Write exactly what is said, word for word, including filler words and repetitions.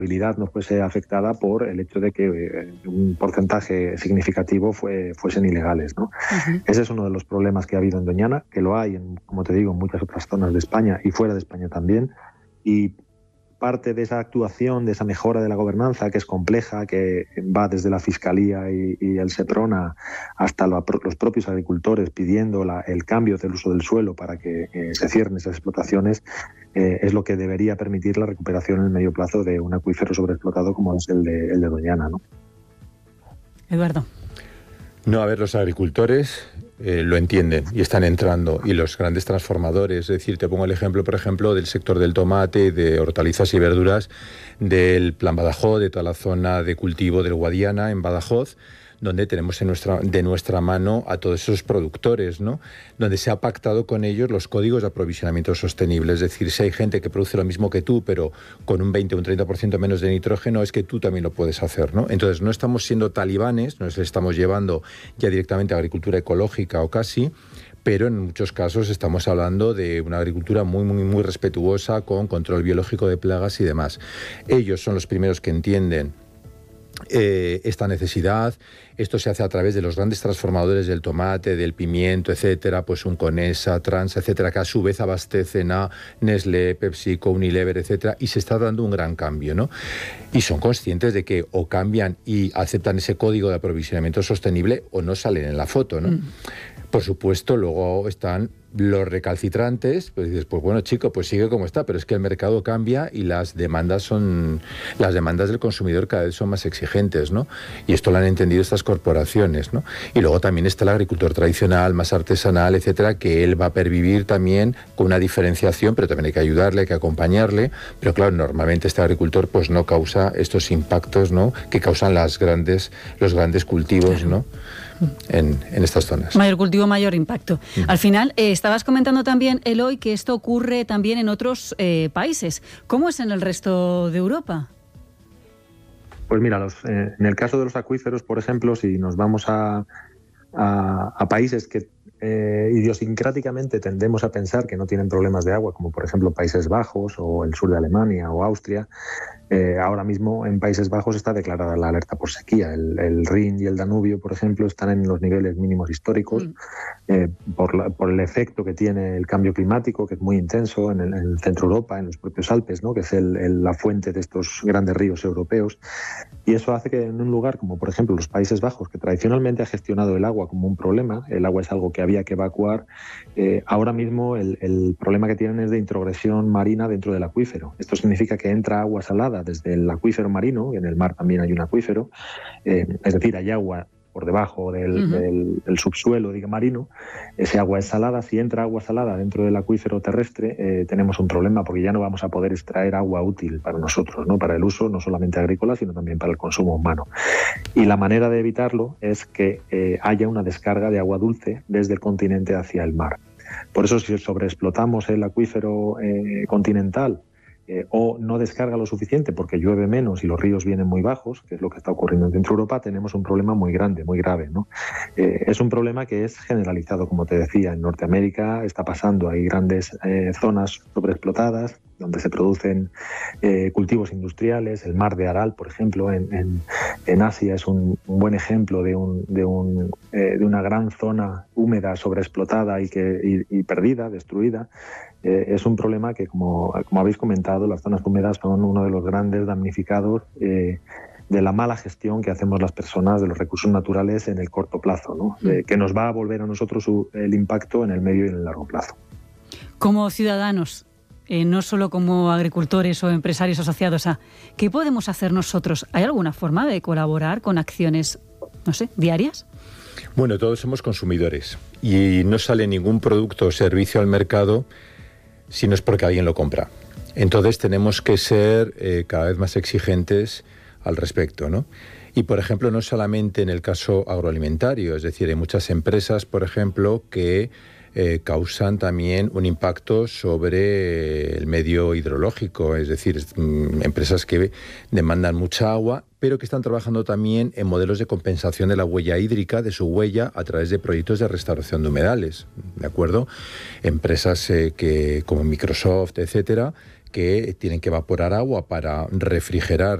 habilidad no fuese afectada por el hecho de que eh, un porcentaje significativo fue, fuesen ilegales, ¿no? Uh-huh. Ese es uno de los problemas que ha habido en Doñana, que lo hay, en, como te digo, en muchas otras zonas de España y fuera de España también, y parte de esa actuación, de esa mejora de la gobernanza, que es compleja, que va desde la Fiscalía y, y el SEPRONA hasta lo, los propios agricultores pidiendo la, el cambio del uso del suelo para que eh, se cierren esas explotaciones, eh, es lo que debería permitir la recuperación en el medio plazo de un acuífero sobreexplotado como es el de, el de Doñana, ¿no? Eduardo. No, a ver, los agricultores eh, lo entienden y están entrando, y los grandes transformadores, es decir, te pongo el ejemplo, por ejemplo, del sector del tomate, de hortalizas y verduras, del Plan Badajoz, de toda la zona de cultivo del Guadiana en Badajoz, donde tenemos en nuestra, de nuestra mano a todos esos productores, ¿no? Donde se ha pactado con ellos los códigos de aprovisionamiento sostenible. Es decir, si hay gente que produce lo mismo que tú, pero con un veinte o un treinta por ciento menos de nitrógeno, es que tú también lo puedes hacer, ¿no? Entonces, no estamos siendo talibanes, nos estamos llevando ya directamente a agricultura ecológica o casi, pero en muchos casos estamos hablando de una agricultura muy, muy, muy respetuosa, con control biológico de plagas y demás. Ellos son los primeros que entienden Eh, esta necesidad. Esto se hace a través de los grandes transformadores del tomate, del pimiento, etcétera, pues un Conesa, Trans, etcétera, que a su vez abastecen a Nestlé, PepsiCo, Unilever, etcétera, y se está dando un gran cambio, ¿no? Y son conscientes de que o cambian y aceptan ese código de aprovisionamiento sostenible o no salen en la foto, ¿no? Mm. Por supuesto, luego están los recalcitrantes, pues dices, pues bueno, chico, pues sigue como está, pero es que el mercado cambia y las demandas son las demandas del consumidor cada vez son más exigentes, ¿no? Y esto lo han entendido estas corporaciones, ¿no? Y luego también está el agricultor tradicional, más artesanal, etcétera, que él va a pervivir también con una diferenciación, pero también hay que ayudarle, hay que acompañarle, pero claro, normalmente este agricultor pues no causa estos impactos, ¿no?, que causan las grandes, los grandes cultivos, ¿no?, En, en estas zonas. Mayor cultivo, mayor impacto. Uh-huh. Al final, eh, estabas comentando también, Eloy, que esto ocurre también en otros eh, países. ¿Cómo es en el resto de Europa? Pues mira, los, eh, en el caso de los acuíferos, por ejemplo, si nos vamos a, a, a países que eh, idiosincráticamente tendemos a pensar que no tienen problemas de agua, como por ejemplo Países Bajos o el sur de Alemania o Austria, Eh, ahora mismo en Países Bajos está declarada la alerta por sequía. El, el Rin y el Danubio, por ejemplo, están en los niveles mínimos históricos mm. eh, por, la, por el efecto que tiene el cambio climático, que es muy intenso en el, en el centro Europa, en los propios Alpes, ¿no?, que es el, el, la fuente de estos grandes ríos europeos. Y eso hace que en un lugar como, por ejemplo, los Países Bajos, que tradicionalmente ha gestionado el agua como un problema, el agua es algo que había que evacuar, eh, ahora mismo el, el problema que tienen es de introgresión marina dentro del acuífero. Esto significa que entra agua salada desde el acuífero marino, en el mar también hay un acuífero, eh, es decir, hay agua por debajo del, uh-huh. del, del subsuelo diga, marino, ese agua es salada. Si entra agua salada dentro del acuífero terrestre, eh, tenemos un problema, porque ya no vamos a poder extraer agua útil para nosotros, ¿no?, para el uso no solamente agrícola, sino también para el consumo humano. Y la manera de evitarlo es que eh, haya una descarga de agua dulce desde el continente hacia el mar. Por eso, si sobreexplotamos el acuífero eh, continental, Eh, o no descarga lo suficiente porque llueve menos y los ríos vienen muy bajos, que es lo que está ocurriendo en Centro Europa, tenemos un problema muy grande, muy grave, ¿no? Eh, es un problema que es generalizado, como te decía, en Norteamérica está pasando, hay grandes eh, zonas sobreexplotadas donde se producen eh, cultivos industriales, el mar de Aral, por ejemplo, en, en, en Asia es un, un buen ejemplo de, un, de, un, eh, de una gran zona húmeda sobreexplotada y, que, y, y perdida, destruida. Eh, es un problema que, como, como habéis comentado, las zonas húmedas son uno de los grandes damnificados eh, de la mala gestión que hacemos las personas de los recursos naturales en el corto plazo, ¿no? Eh, que nos va a volver a nosotros su, el impacto en el medio y en el largo plazo. Como ciudadanos, eh, no solo como agricultores o empresarios asociados a, ¿qué podemos hacer nosotros? ¿Hay alguna forma de colaborar con acciones, no sé, diarias? Bueno, todos somos consumidores y no sale ningún producto o servicio al mercado si no es porque alguien lo compra. Entonces tenemos que ser eh, cada vez más exigentes al respecto, ¿no? Y, por ejemplo, no solamente en el caso agroalimentario, es decir, hay muchas empresas, por ejemplo, que eh, causan también un impacto sobre el medio hidrológico, es decir, mm, empresas que demandan mucha agua, pero que están trabajando también en modelos de compensación de la huella hídrica, de su huella, a través de proyectos de restauración de humedales, ¿de acuerdo? Empresas eh, que, como Microsoft, etcétera, que tienen que evaporar agua para refrigerar